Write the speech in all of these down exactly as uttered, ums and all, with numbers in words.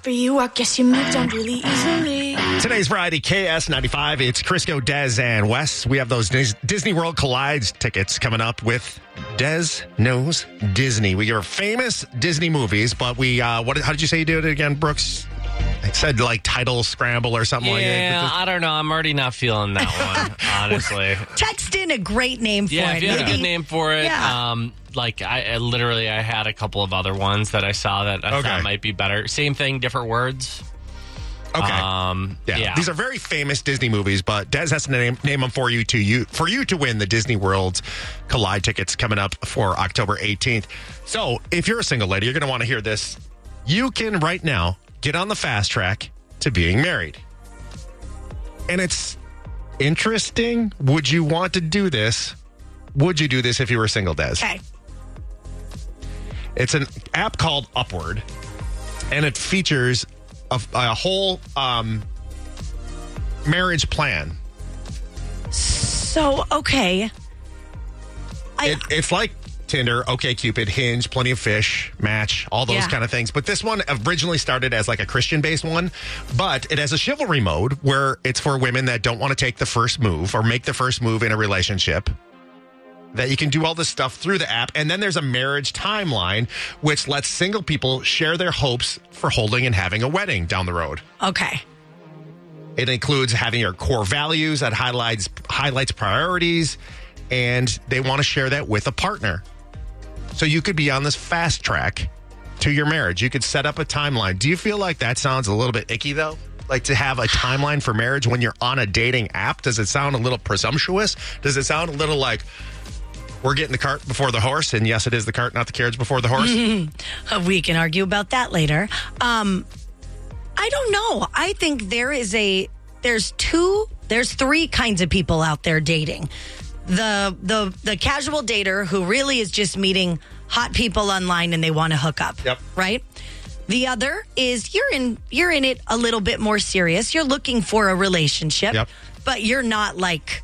For you, I guess you moved on really easily. Today's Variety K S ninety-five. It's Crisco, Des, and Wes. We have those Dis- Disney World Collides tickets coming up with Des Knows Disney. We are famous Disney movies, but we, uh, what? How did you say you did it again, Brooks? It said like title scramble or something yeah, like that. Yeah, I don't know. I'm already not feeling that one, honestly. Text in a great name for yeah, it. if you have a good name for it. Yeah. Um, like, I, I literally, I had a couple of other ones that I saw that I Okay. thought might be better. Same thing, different words. Okay. Um, yeah. yeah. These are very famous Disney movies, but Des has to name, name them for you to you for you to win the Disney World Collide tickets coming up for October eighteenth. So if you're a single lady, you're going to want to hear this. You can right now get on the fast track to being married. And it's interesting. Would you want to do this? Would you do this if you were single, Des? Okay. It's an app called Upward, and it features a, a whole um, marriage plan. So, okay. I, It, it's like Tinder, OkCupid, Hinge, Plenty of Fish, Match, all those Yeah. kind of things. But this one originally started as like a Christian-based one, but it has a chivalry mode where it's for women that don't want to take the first move or make the first move in a relationship. That you can do all this stuff through the app. And then there's a marriage timeline, which lets single people share their hopes for holding and having a wedding down the road. okay. It includes having your core values that highlights highlights priorities, and they want to share that with a partner. So you could be on this fast track to your marriage. You could set up a timeline. Do you feel like that sounds a little bit icky, though? Like to have a timeline for marriage when you're on a dating app? Does it sound a little presumptuous? Does it sound a little like we're getting the cart before the horse? And yes, it is the cart, not the carriage before the horse. We can argue about that later. Um, I don't know. I think there is a, there's two, there's three kinds of people out there dating. The, the, the casual dater who really is just meeting hot people online and they want to hook up. Yep. Right? The other is you're in, you're in it a little bit more serious. You're looking for a relationship, Yep. but you're not like,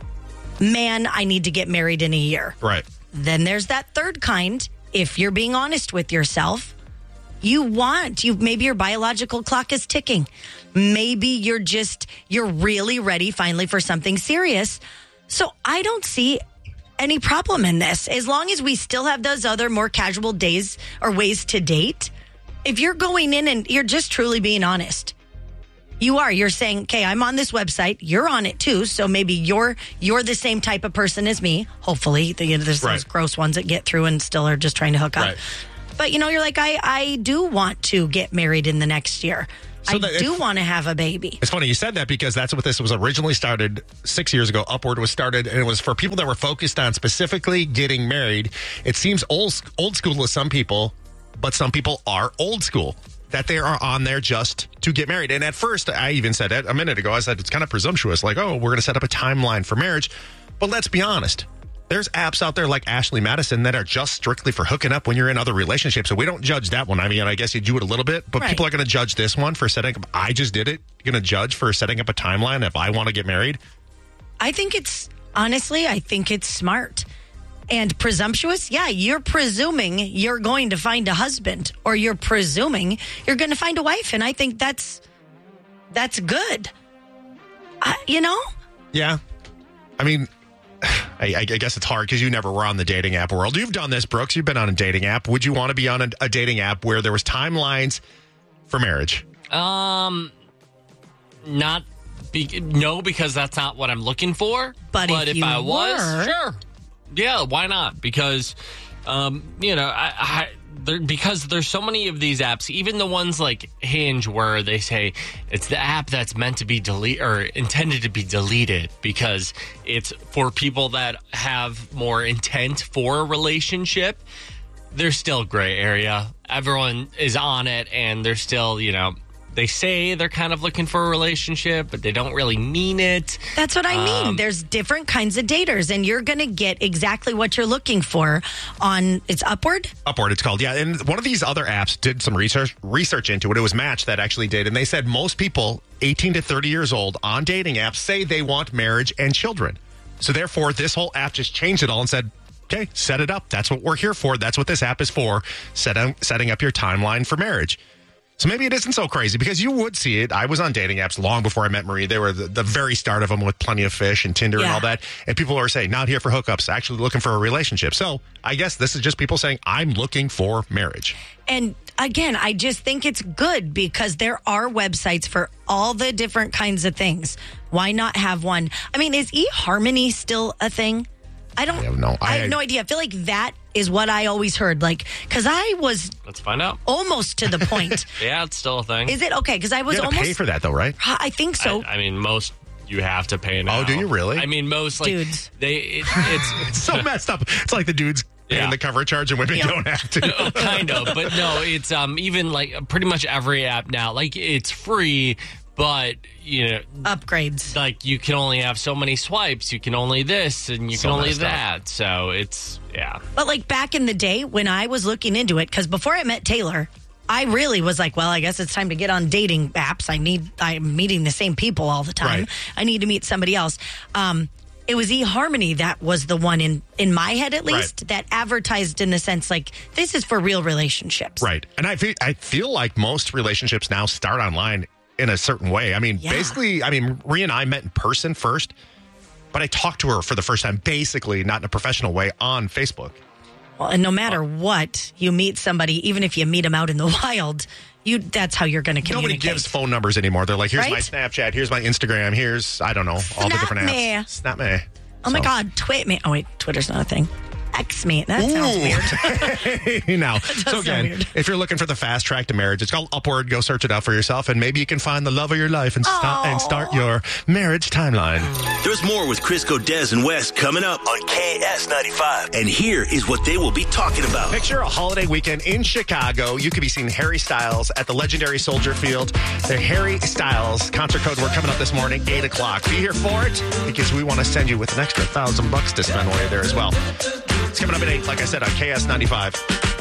man, I need to get married in a year. Right. Then there's that third kind. If you're being honest with yourself, you want, you maybe your biological clock is ticking. Maybe you're just, you're really ready finally for something serious. So I don't see any problem in this. As long as we still have those other more casual days or ways to date. If you're going in and you're just truly being honest, you are. You're saying, okay, I'm on this website. You're on it too. So maybe you're you're the same type of person as me. Hopefully, the, you know, there's Right. those gross ones that get through and still are just trying to hook up. Right. But you know, you're like, I I do want to get married in the next year. So I that- do want to have a baby. It's funny you said that because that's what this was originally started six years ago. Upward was started, and it was for people that were focused on specifically getting married. It seems old old school to some people, but some people are old school. That they are on there just to get married. And at first, I even said it a minute ago, I said it's kind of presumptuous. Like, oh, we're going to set up a timeline for marriage. But let's be honest. There's apps out there like Ashley Madison that are just strictly for hooking up when you're in other relationships. So we don't judge that one. I mean, I guess you do it a little bit, but Right. people are going to judge this one for setting up. I just did it. You're going to judge for setting up a timeline if I want to get married? I think it's, honestly, I think it's smart. And presumptuous, yeah, you're presuming you're going to find a husband or you're presuming you're going to find a wife. And I think that's, that's good. Uh, you know? Yeah. I mean, I, I guess it's hard because you never were on the dating app world. You've done this, Brooks. You've been on a dating app. Would you want to be on a, a dating app where there was timelines for marriage? Um, not, be, no, because that's not what I'm looking for. But if you I was, were- sure. Yeah, why not? Because, um, you know, I, I there, because there's so many of these apps, even the ones like Hinge, where they say it's the app that's meant to be delete or intended to be deleted because it's for people that have more intent for a relationship. There's still gray area. Everyone is on it, and they're still, you know, they say they're kind of looking for a relationship, but they don't really mean it. That's what I mean. Um, There's different kinds of daters, and you're going to get exactly what you're looking for on, it's Upward? Upward, it's called. Yeah, and one of these other apps did some research research into it. It was Match that actually did, and they said most people eighteen to thirty years old on dating apps say they want marriage and children. So therefore, this whole app just changed it all and said, okay, set it up. That's what we're here for. That's what this app is for, set up, setting up your timeline for marriage. So maybe it isn't so crazy because you would see it. I was on dating apps long before I met Marie. They were the, the very start of them with Plenty of Fish and Tinder and Yeah. all that. And people were saying, not here for hookups, actually looking for a relationship. So I guess this is just people saying, I'm looking for marriage. And again, I just think it's good because there are websites for all the different kinds of things. Why not have one? I mean, is eHarmony still a thing? I don't I have no- I, I- have no idea. I feel like that is what I always heard. Like, because I was Let's find out. almost to the point. Yeah, it's still a thing. Is it okay? Because I was You got to almost pay for that, though, right? I think so. I, I mean, most you have to pay now. Oh, do you really? I mean, most like Dudes. they it, it's It's so messed up. It's like the dudes paying Yeah. the cover charge and women don't have to. kind of, but no, it's um even like pretty much every app now. Like it's free, but you know, Upgrades. like you can only have so many swipes. You can only this, and you So can only messed up. that. So it's yeah. But like back in the day when I was looking into it, because before I met Taylor, I really was like, well, I guess it's time to get on dating apps. I need, I'm meeting the same people all the time. Right. I need to meet somebody else. Um, it was eHarmony that was the one in, in my head, at least, Right. that advertised in the sense like, this is for real relationships. Right. And I feel, I feel like most relationships now start online in a certain way. I mean, Yeah. basically, I mean, Marie and I met in person first, but I talked to her for the first time, basically, not in a professional way, on Facebook. Well, and no matter what, you meet somebody, even if you meet them out in the wild, you that's how you're going to Nobody communicate. gives phone numbers anymore. They're like, here's my Right? Snapchat, here's my Instagram, here's, I don't know, all the Snap different apps. me. Snap me. Oh my So- God, twit me. Oh wait, Twitter's not a thing. X me. That sounds Ooh. weird. now, so sound again, weird. if you're looking for the fast track to marriage, it's called Upward. Go search it out for yourself, and maybe you can find the love of your life and, sta- and start your marriage timeline. There's more with Crisco, Des, and West coming up on K S ninety-five. And here is what they will be talking about. Picture a holiday weekend in Chicago. You could be seeing Harry Styles at the legendary Soldier Field. The Harry Styles concert code we're coming up this morning, eight o'clock. Be here for it because we want to send you with an extra thousand bucks to spend while you're there as well. It's coming up at eight, like I said, on K S ninety-five.